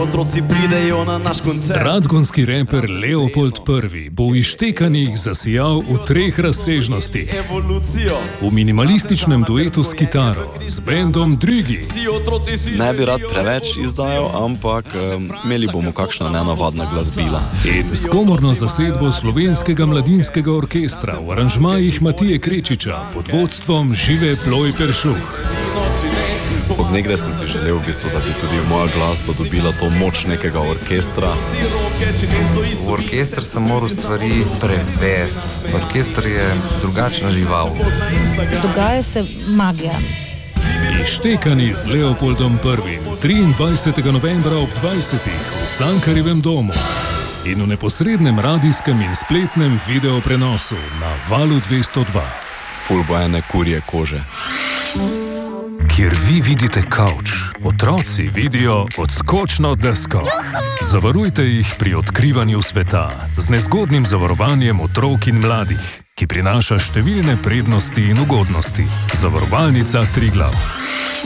Otroci pridejo na naš koncert. Radgonski reper Leopold I bo v Ištekanih zasijal v 3 razsežnostih. V minimalističnem duetu s kitaro, z bendom Drigi. Ne bi rad preveč izdajal, ampak imeli bomo kakšna nenavadna glasbila. In s komorno zasedbo Slovenskega mladinskega orkestra v aranžmajih Matije Krečiča pod vodstvom Žive Ploj Peršuh. Od nekdaj sem si želel v bistvu, da bi tudi moja glasba dobila to moč nekega orkestra. V orkester sem moral stvari prevesti. Orkester je drugačna žival. Dogaja se magija. Ištekani z Leopoldom I 23. novembra ob 20. v Cankarjevem domu in v neposrednem radijskem in spletnem videoprenosu na Valu 202. Ful bo ene kurje kože. Kjer vi vidite kavč, otroci vidijo odskočno desko. Zavarujte jih pri odkrivanju sveta z nezgodnim zavarovanjem otrok in mladih, ki prinaša številne prednosti in ugodnosti. Zavarovalnica Triglav.